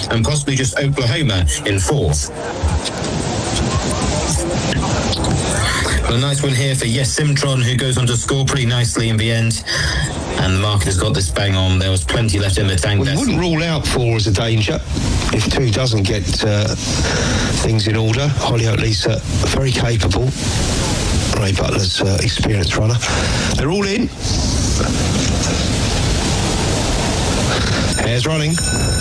and possibly just Oklahoma in fourth. A nice one here for Yes Simtron, who goes on to score pretty nicely in the end. And the market has got this bang on. There was plenty left in the tank. Well, you wouldn't rule out 4 as a danger if 2 doesn't get things in order. Hollyoak Lisa, very capable. Ray Butler's experienced runner. They're all in. Hare's running.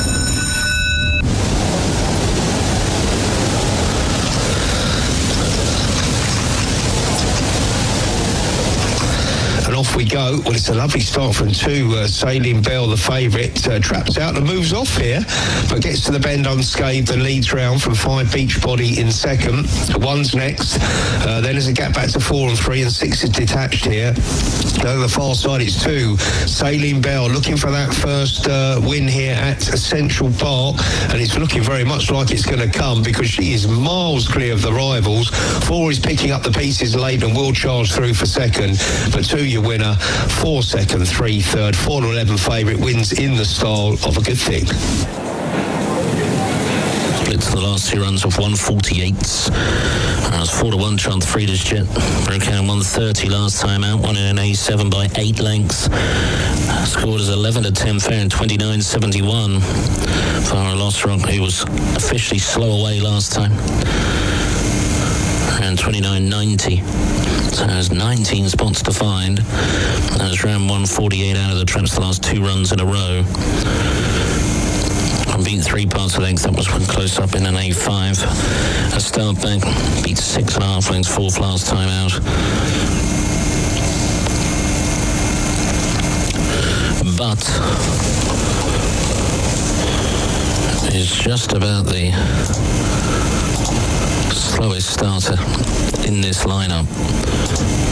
And off we go. Well, it's a lovely start from 2. Sailing Bell, the favourite, traps out and moves off here, but gets to the bend unscathed and leads round from 5 Beachbody in second. 1's next. Then there's a gap back to 4 and 3, and 6 is detached here. Over the far side, it's 2. Sailing Bell looking for that first win here at Central Park, and it's looking very much like it's going to come because she is miles clear of the rivals. 4 is picking up the pieces late and will charge through for second, but 2 your winner, 4 second, 3 third, 4 to 11 favourite wins in the style of A Good Thing. Splits the last 2 runs off 148s. It was 4 to 1 chance Frida's Jet. Broke out in 130 last time out, won in an A7 by 8 lengths. Scored as 11 to 10 fair in 29.71. Farah Losrock, who was officially slow away last time. And 29.90. So there's 19 spots to find. That was round 148 out of the traps the last 2 runs in a row. And beat 3 parts of length. That was one close up in an A5. A start back, beat 6.5 lengths, 4th last time out. But it's just about the slowest starter in this lineup.